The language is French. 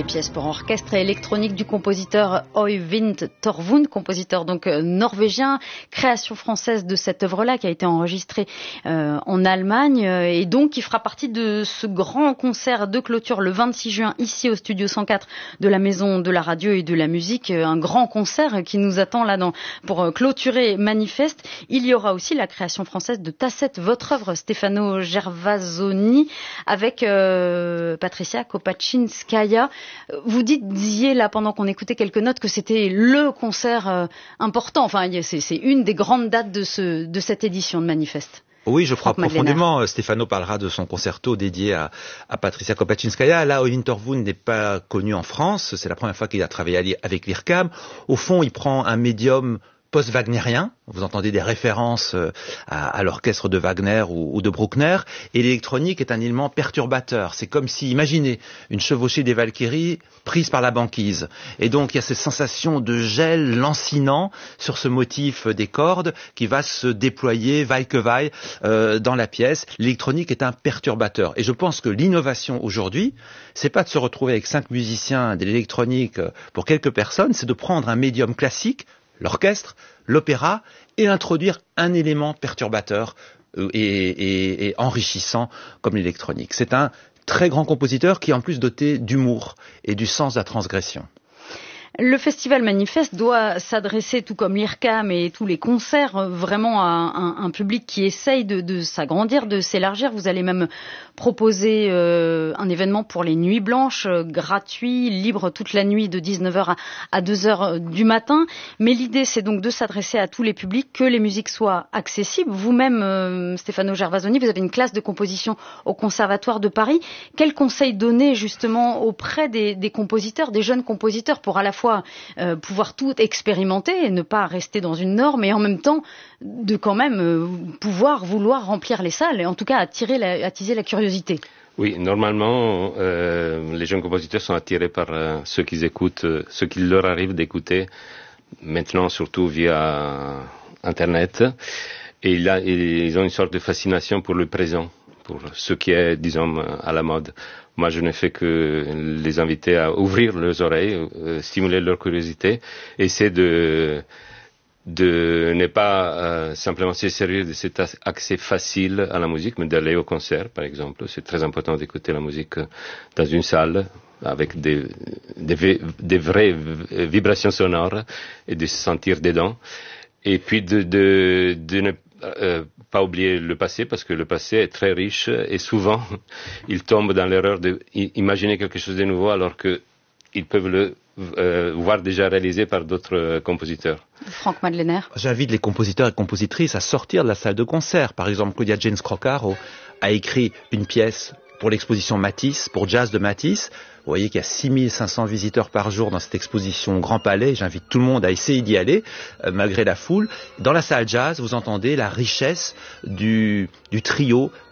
pièces pour orchestre et électronique du compositeur Øyvind Torvund, compositeur donc norvégien, création française de cette œuvre-là qui a été enregistrée en Allemagne et donc qui fera partie de ce grand concert de clôture le 26 juin ici au Studio 104 de la Maison de la Radio et de la Musique, un grand concert qui nous attend là pour clôturer Manifeste. Il y aura aussi la création française de Tacette, votre œuvre Stefano Gervasoni avec Patricia Kopaczynskaja. Vous disiez là pendant qu'on écoutait quelques notes que c'était le concert important, enfin c'est une des grandes dates de cette édition de Manifeste. Oui, je crois profondément. Stefano parlera de son concerto dédié à Patricia Kopaczynskaja. Là, Øyvind Torvund n'est pas connu en France. C'est la première fois qu'il a travaillé avec l'IRCAM. Au fond, il prend un médium post-wagnérien. Vous entendez des références à l'orchestre de Wagner ou de Bruckner. Et l'électronique est un élément perturbateur. C'est comme si, imaginez, une chevauchée des Valkyries prise par la banquise. Et donc, il y a cette sensation de gel lancinant sur ce motif des cordes qui va se déployer, vaille que vaille, dans la pièce. L'électronique est un perturbateur. Et je pense que l'innovation aujourd'hui, c'est pas de se retrouver avec 5 musiciens de l'électronique pour quelques personnes, c'est de prendre un médium classique, l'orchestre, l'opéra, et introduire un élément perturbateur et enrichissant comme l'électronique. C'est un très grand compositeur qui est en plus doté d'humour et du sens de la transgression. Le festival Manifeste doit s'adresser, tout comme l'IRCAM et tous les concerts, vraiment à un public qui essaye de s'agrandir, de s'élargir. Vous allez même proposer un événement pour les Nuits Blanches, gratuit, libre toute la nuit de 19h à 2h du matin. Mais l'idée, c'est donc de s'adresser à tous les publics, que les musiques soient accessibles. Vous-même, Stefano Gervasoni, vous avez une classe de composition au Conservatoire de Paris. Quel conseil donner justement auprès des compositeurs, des jeunes compositeurs, pour à la fois pouvoir tout expérimenter et ne pas rester dans une norme, et en même temps de quand même vouloir remplir les salles et en tout cas attiser la curiosité. Oui, normalement, les jeunes compositeurs sont attirés par ce qu'ils écoutent, ce qu'il leur arrive d'écouter, maintenant surtout via Internet, et ils ont une sorte de fascination pour le présent, pour ce qui est, disons, à la mode. Moi, je ne fais que les inviter à ouvrir leurs oreilles, stimuler leur curiosité, essayer de ne pas simplement se servir de cet accès facile à la musique, mais d'aller au concert, par exemple. C'est très important d'écouter la musique dans une salle avec des vraies vibrations sonores et de se sentir dedans. Et puis de ne pas oublier le passé, parce que le passé est très riche et souvent ils tombent dans l'erreur d'imaginer quelque chose de nouveau alors qu'ils peuvent le voir déjà réalisé par d'autres compositeurs. Franck Madlener. J'invite les compositeurs et compositrices à sortir de la salle de concert. Par exemple, Claudia Janes Crocaro a écrit une pièce pour l'exposition Matisse, pour Jazz de Matisse. Vous voyez qu'il y a 6500 visiteurs par jour dans cette exposition Grand Palais. J'invite tout le monde à essayer d'y aller, malgré la foule. Dans la salle jazz, vous entendez la richesse du trio